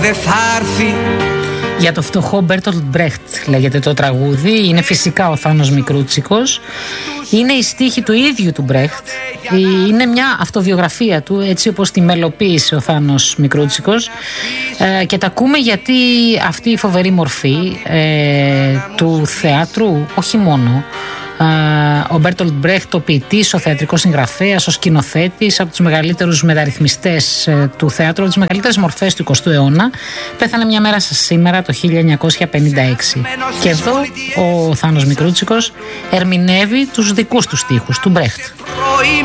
Δεν θα έρθει. Για το φτωχό Μπέρτολτ Μπρέχτ λέγεται το τραγούδι. Είναι φυσικά ο Θάνος Μικρούτσικος. Είναι η στίχη του ίδιου του Μπρέχτ. Είναι μια αυτοβιογραφία του, έτσι όπως τη μελοποίησε ο Θάνος Μικρούτσικος. Και τα ακούμε γιατί αυτή η φοβερή μορφή του θεάτρου, όχι μόνο, ο Μπέρτολτ Μπρέχτ, ο ποιητής, ο θεατρικός συγγραφέας, ο σκηνοθέτης, από τους μεγαλύτερους μεταρρυθμιστές του θεάτρου, από τις μεγαλύτερες μορφές του 20ου αιώνα, πέθανε μια μέρα σαν σήμερα το 1956. Και εδώ ο Θάνος Μικρούτσικος ερμηνεύει τους δικούς του στίχους του Μπρέχτ.